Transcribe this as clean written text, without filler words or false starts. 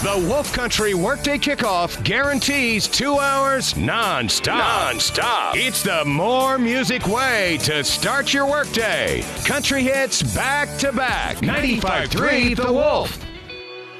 The Wolf Country Workday Kickoff guarantees 2 hours non-stop. It's the more music way to start your workday. Country hits back to back. 95.3 The Wolf.